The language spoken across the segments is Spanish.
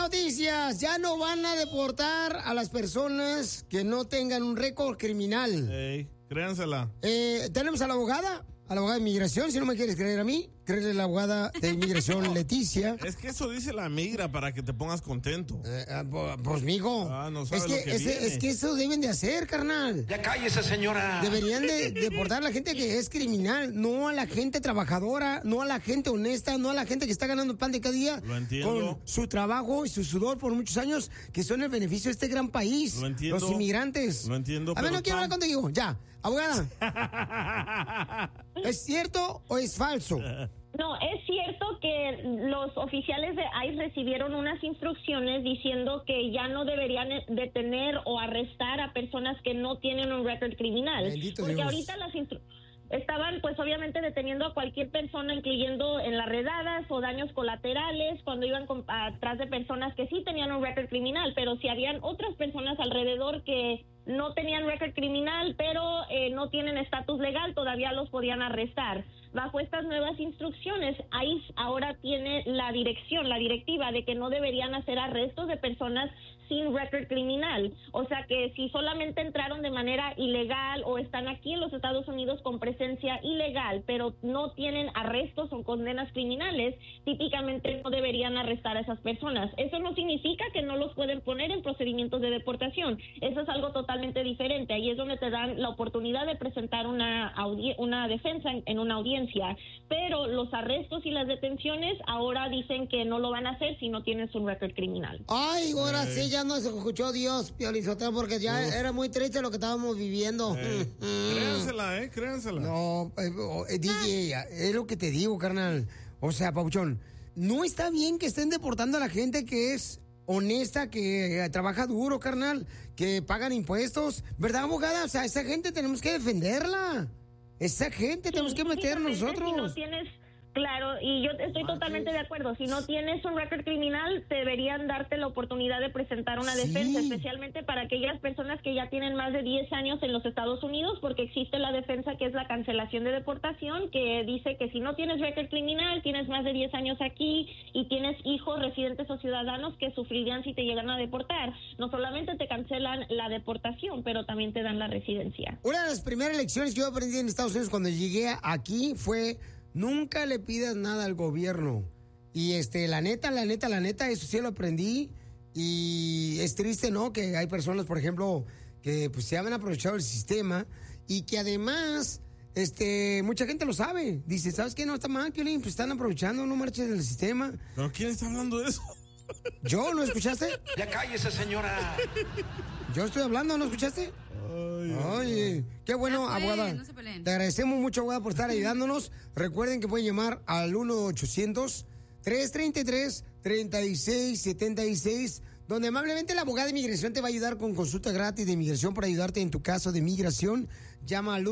noticias. Ya no van a deportar a las personas que no tengan un récord criminal. Ey, créansela. Tenemos a la abogada de inmigración. Si no me quieres creer a mí, créele a la abogada de inmigración, Leticia. Es que eso dice la migra para que te pongas contento. Pues, mijo. No sabes lo que viene. Es que eso deben de hacer, carnal. Ya cállese, señora. Deberían de deportar a la gente que es criminal, no a la gente trabajadora, no a la gente honesta, no a la gente que está ganando pan de cada día. Lo entiendo. Con su trabajo y su sudor por muchos años, que son el beneficio de este gran país. Lo entiendo. Los inmigrantes. Lo entiendo. A ver, no quiero hablar contigo. Ya, abogada. ¿Es cierto o es falso? No, es cierto que los oficiales de ICE recibieron unas instrucciones diciendo que ya no deberían detener o arrestar a personas que no tienen un récord criminal. Bendito porque Dios. ahorita estaban pues obviamente deteniendo a cualquier persona, incluyendo en las redadas o daños colaterales, cuando iban atrás de personas que sí tenían un récord criminal, pero si habían otras personas alrededor que no tenían récord criminal, pero no tienen estatus legal, todavía los podían arrestar. Bajo estas nuevas instrucciones, ICE ahora tiene la directiva de que no deberían hacer arrestos de personas sin récord criminal. O sea que si solamente entraron de manera ilegal o están aquí en los Estados Unidos con presencia ilegal, pero no tienen arrestos o condenas criminales, típicamente no deberían arrestar a esas personas. Eso no significa que no los pueden poner en procedimientos de deportación. Eso es algo totalmente diferente. Ahí es donde te dan la oportunidad de presentar una defensa en una audiencia. Pero los arrestos y las detenciones ahora dicen que no lo van a hacer si no tienes un récord criminal. Ay, ahora sí, ya nos escuchó Dios, Piolizotelo, porque ya era muy triste lo que estábamos viviendo. Créansela, créansela. No, DJ, es lo que te digo, carnal. O sea, Pauchón, no está bien que estén deportando a la gente que es honesta, que trabaja duro, carnal, que pagan impuestos. ¿Verdad, abogada? O sea, esa gente tenemos que defenderla. Esa gente tenemos que meter nosotros. Si no tienes, claro, y yo estoy totalmente de acuerdo. Si no tienes un récord criminal, deberían darte la oportunidad de presentar una defensa, especialmente para aquellas personas que ya tienen más de 10 años en los Estados Unidos, porque existe la defensa que es la cancelación de deportación, que dice que si no tienes récord criminal, tienes más de 10 años aquí y tienes hijos residentes o ciudadanos que sufrirían si te llegan a deportar. No solamente te cancelan la deportación, pero también te dan la residencia. Una de las primeras lecciones que yo aprendí en Estados Unidos cuando llegué aquí fue: nunca le pidas nada al gobierno. Y la neta, eso sí lo aprendí. Y es triste, ¿no? Que hay personas, por ejemplo, que pues se han aprovechado del sistema y que además, mucha gente lo sabe. Dice, ¿sabes qué? No está mal, Piolín, pues están aprovechando, no marches del sistema. ¿Pero quién está hablando de eso? ¿Yo? ¿No escuchaste? Ya cállese, señora. Yo estoy hablando, ¿no escuchaste? Oye, qué bueno, abogada. No se peleen. Te agradecemos mucho, abogada, por estar ayudándonos. Recuerden que pueden llamar al 1-800-333-3676, donde amablemente la abogada de inmigración te va a ayudar con consulta gratis de inmigración para ayudarte en tu caso de inmigración. Llama al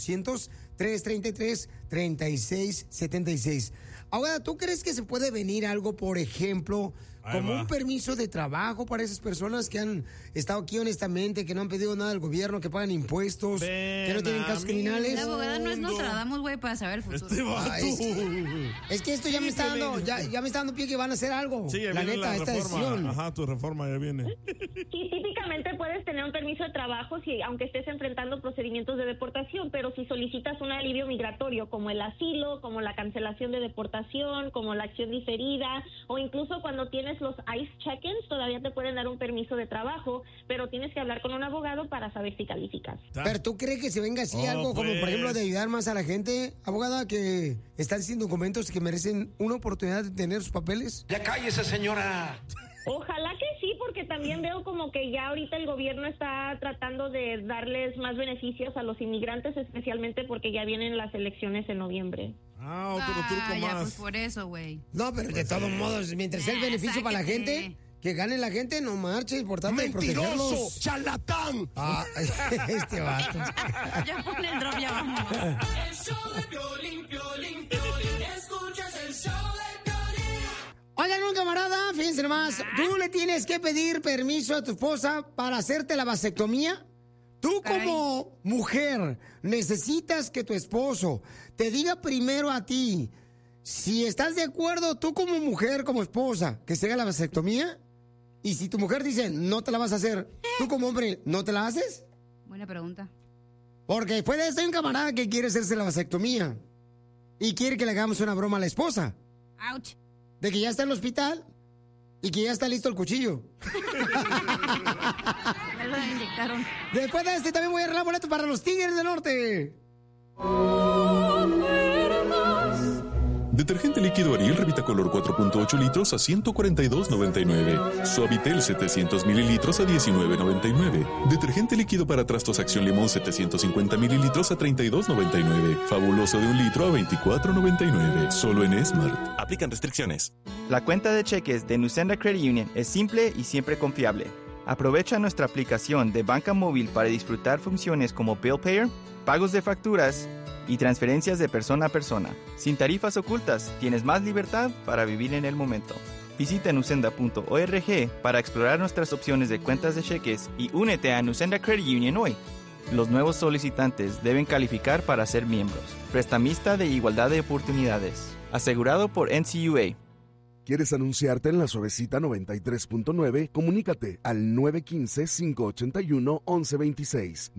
1-800-333-3676. Abogada, ¿tú crees que se puede venir algo, por ejemplo, como un permiso de trabajo para esas personas que han estado aquí honestamente, que no han pedido nada al gobierno, que pagan impuestos, que no tienen casos criminales? La abogada no es Nostradamus, güey, para saber el futuro. Es que esto ya me está dando, ya me está dando pie que van a hacer algo. Sí, ya la viene neta, esta reforma. decisión. Ajá, tu reforma ya viene. Sí, típicamente puedes tener un permiso de trabajo aunque estés enfrentando procedimientos de deportación, pero si solicitas un alivio migratorio como el asilo, como la cancelación de deportación, como la acción diferida, o incluso cuando tienes los ICE check-ins, todavía te pueden dar un permiso de trabajo, pero tienes que hablar con un abogado para saber si calificas. Pero ¿tú crees que se venga así algo como, por ejemplo, de ayudar más a la gente, abogada, que están sin documentos y que merecen una oportunidad de tener sus papeles? Ya cállese, señora. Ojalá que sí, porque también veo como que ya ahorita el gobierno está tratando de darles más beneficios a los inmigrantes, especialmente porque ya vienen las elecciones en noviembre. Otro truco ya, más. pues por eso, güey. No, pero de todos modos, mientras sea el beneficio para la gente, que gane la gente, no marche, importante protegerlos. ¡Mentiroso! ¡Charlatán! Este vato. Ya pon el drop, ya vamos. El show de Piolín, Piolín, Piolín. Escuchas el show de Piolín. Oigan, un camarada, fíjense nomás, ¿tú le tienes que pedir permiso a tu esposa para hacerte la vasectomía? Tú como mujer necesitas que tu esposo te diga primero a ti si estás de acuerdo, tú como mujer, como esposa, que se haga la vasectomía. Y si tu mujer dice, no te la vas a hacer, tú como hombre, ¿no te la haces? Buena pregunta. Porque después de esto hay un camarada que quiere hacerse la vasectomía. Y quiere que le hagamos una broma a la esposa. Ouch. De que ya está en el hospital y que ya está listo el cuchillo. Me lo inyectaron. Después de este también voy a arreglar boletos para los Tigres del Norte. Detergente líquido Ariel Revitacolor 4.8 litros a $142.99. Suavitel 700 mililitros a $19.99. Detergente líquido para trastos Acción Limón 750 mililitros a $32.99. Fabuloso de 1 litro a $24.99. Solo en Smart. Aplican restricciones. La cuenta de cheques de Nusenda Credit Union es simple y siempre confiable. Aprovecha nuestra aplicación de banca móvil para disfrutar funciones como Bill Payer, pagos de facturas y transferencias de persona a persona. Sin tarifas ocultas, tienes más libertad para vivir en el momento. Visita nusenda.org para explorar nuestras opciones de cuentas de cheques y únete a Nusenda Credit Union hoy. Los nuevos solicitantes deben calificar para ser miembros. Prestamista de igualdad de oportunidades. Asegurado por NCUA. ¿Quieres anunciarte en La Suavecita 93.9? Comunícate al 915-581-1126.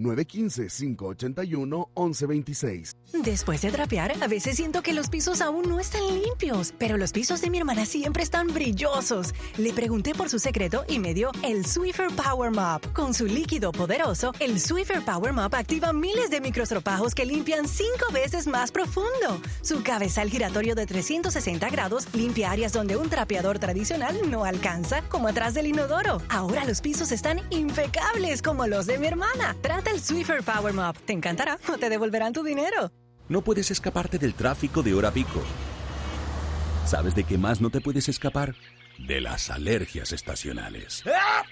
915-581-1126. Después de trapear, a veces siento que los pisos aún no están limpios, pero los pisos de mi hermana siempre están brillosos. Le pregunté por su secreto y me dio el Swiffer Power Mop. Con su líquido poderoso, el Swiffer Power Mop activa miles de microstropajos que limpian 5 veces más profundo. Su cabezal giratorio de 360 grados limpia áreas donde un trapeador tradicional no alcanza, como atrás del inodoro. Ahora los pisos están impecables como los de mi hermana. Trata el Swiffer Power Mop. Te encantará o te devolverán tu dinero. No puedes escaparte del tráfico de hora pico. ¿Sabes de qué más no te puedes escapar? De las alergias estacionales.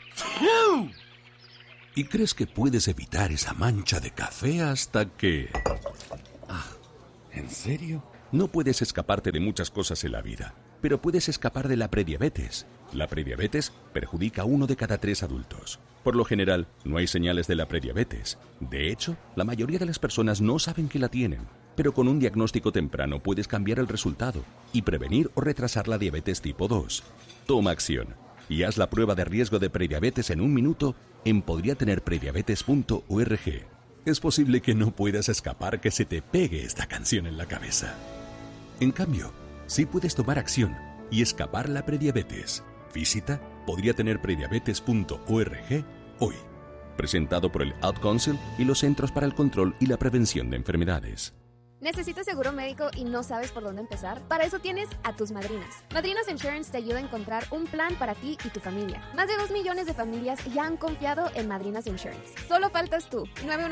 ¿Y crees que puedes evitar esa mancha de café hasta que... ¿En serio? No puedes escaparte de muchas cosas en la vida, pero puedes escapar de la prediabetes. La prediabetes perjudica a 1 de cada 3 adultos. Por lo general, no hay señales de la prediabetes. De hecho, la mayoría de las personas no saben que la tienen. Pero con un diagnóstico temprano puedes cambiar el resultado y prevenir o retrasar la diabetes tipo 2. Toma acción y haz la prueba de riesgo de prediabetes en 1 minuto en podriatenerprediabetes.org. Es posible que no puedas escapar que se te pegue esta canción en la cabeza. En cambio, sí puedes tomar acción y escapar la prediabetes. Visita podriatenerprediabetes.org hoy. Presentado por el Ad Council y los Centros para el Control y la Prevención de Enfermedades. ¿Necesitas seguro médico y no sabes por dónde empezar? Para eso tienes a tus madrinas. Madrinas Insurance te ayuda a encontrar un plan para ti y tu familia. Más de 2 millones de familias ya han confiado en Madrinas Insurance. Solo faltas tú.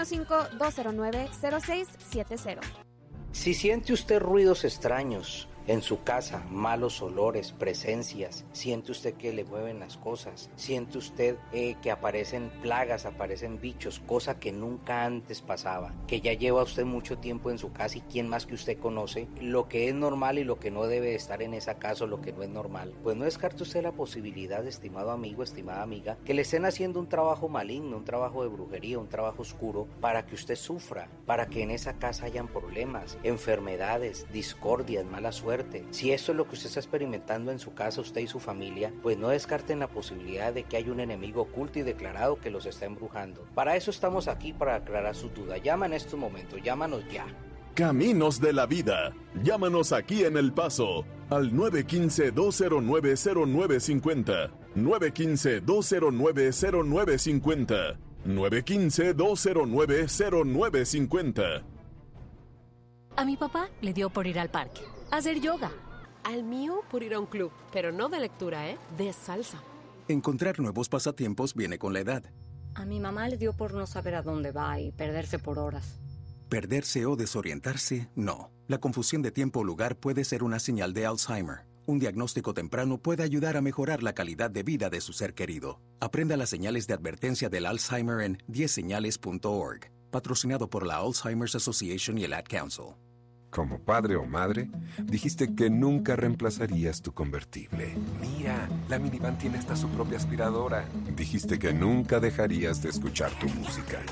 915-209-0670. Si siente usted ruidos extraños en su casa, malos olores, presencias, siente usted que le mueven las cosas, siente usted que aparecen plagas, aparecen bichos, cosa que nunca antes pasaba, que ya lleva usted mucho tiempo en su casa y quién más que usted conoce lo que es normal y lo que no debe estar en esa casa o lo que no es normal, pues no descarte usted la posibilidad, estimado amigo, estimada amiga, que le estén haciendo un trabajo maligno, un trabajo de brujería, un trabajo oscuro para que usted sufra, para que en esa casa hayan problemas, enfermedades, discordias, mala suerte. Si esto es lo que usted está experimentando en su casa, usted y su familia, pues no descarten la posibilidad de que haya un enemigo oculto y declarado que los está embrujando. Para eso estamos aquí, para aclarar sus dudas. Llama en estos momentos, llámanos ya. Caminos de la Vida. Llámanos aquí en El Paso al 915-209-0950. 915-209-0950. 915-209-0950. A mi papá le dio por ir al parque, a hacer yoga. Al mío por ir a un club, pero no de lectura, de salsa. Encontrar nuevos pasatiempos viene con la edad. A mi mamá le dio por no saber a dónde va y perderse por horas. Perderse o desorientarse, no. La confusión de tiempo o lugar puede ser una señal de Alzheimer. Un diagnóstico temprano puede ayudar a mejorar la calidad de vida de su ser querido. Aprenda las señales de advertencia del Alzheimer en 10señales.org. Patrocinado por la Alzheimer's Association y el Ad Council. Como padre o madre, dijiste que nunca reemplazarías tu convertible. Mira, la minivan tiene hasta su propia aspiradora. Dijiste que nunca dejarías de escuchar tu música.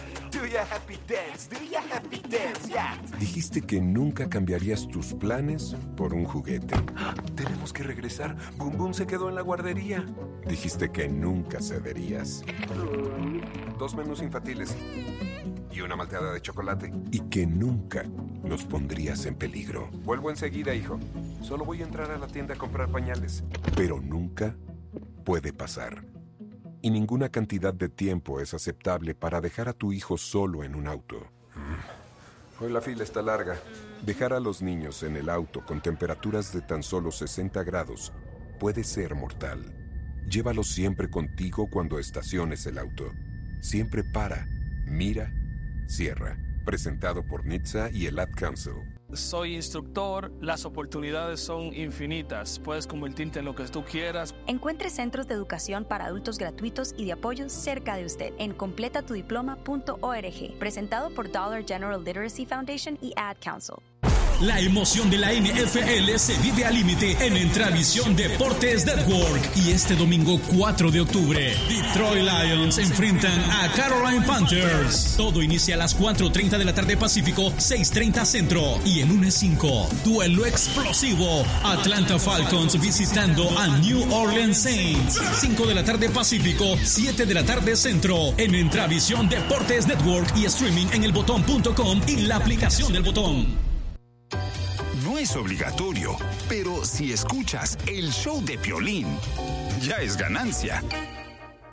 Do ya happy dance, do ya happy dance, yeah. Dijiste que nunca cambiarías tus planes por un juguete. Tenemos que regresar. Boom Boom se quedó en la guardería. Dijiste que nunca cederías. 2 menús infantiles y una malteada de chocolate. Y que nunca nos pondrías en peligro. Vuelvo enseguida, hijo. Solo voy a entrar a la tienda a comprar pañales. Pero nunca puede pasar. Y ninguna cantidad de tiempo es aceptable para dejar a tu hijo solo en un auto. Hoy la fila está larga. Dejar a los niños en el auto con temperaturas de tan solo 60 grados puede ser mortal. Llévalos siempre contigo cuando estaciones el auto. Siempre para, mira, cierra. Presentado por NHTSA y el Ad Council. Soy instructor, las oportunidades son infinitas. Puedes convertirte en lo que tú quieras. Encuentre centros de educación para adultos gratuitos y de apoyo cerca de usted en completatudiploma.org. Presentado por Dollar General Literacy Foundation y Ad Council. La emoción de la NFL se vive al límite en Entravisión Deportes Network. Y este domingo 4 de octubre, Detroit Lions enfrentan a Carolina Panthers. Todo inicia a las 4:30 de la tarde Pacífico, 6:30 Centro. Y en lunes 5, duelo explosivo. Atlanta Falcons visitando a New Orleans Saints. 5 de la tarde Pacífico, 7 de la tarde Centro. En Entravisión Deportes Network y streaming en elbotón.com y la aplicación del Botón. No es obligatorio, pero si escuchas el show de Piolín, ya es ganancia.